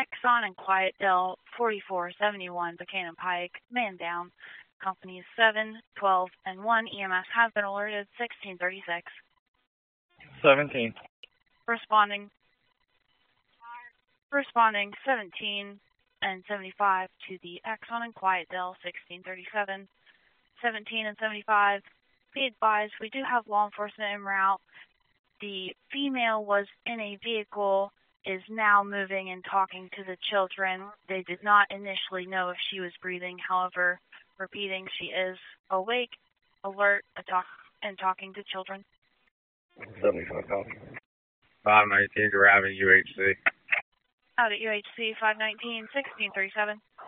Exxon and Quietdale 4471 Buchanan Pike, man down. Companies 7, 12, and 1 EMS have been alerted. 1636. 17. Responding 17 and 75 to the Exxon and Quietdale 1637. 17 and 75. Be advised, we do have law enforcement en route. The female was in a vehicle, is now moving and talking to the children. They did not initially know if she was breathing. However, repeating, she is awake, alert, and talking to children. 75 copy. 519 arriving UHC. Out at UHC 519, 1637.